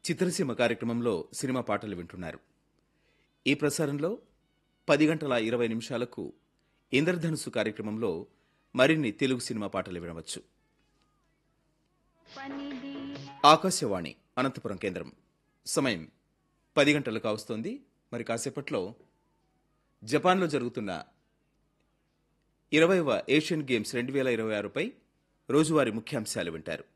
చిత్రసీమ కార్యక్రమంలో సినిమా పాటలు వింటున్నారు. ఈ ప్రసారంలో 10 గంటల 20 నిమిషాలకు ఇంద్రధనుస్సు కార్యక్రమంలో మరిన్ని తెలుగు సినిమా పాటలు వినవచ్చు. ఆకాశవాణి అనంతపురం కేంద్రం. సమయం 10 గంటలు కావస్తోంది. మరి కాసేపట్లో జపాన్లో జరుగుతున్న 20వ ఏషియన్ గేమ్స్ 2026పై రోజువారీ ముఖ్యాంశాలు వింటారు.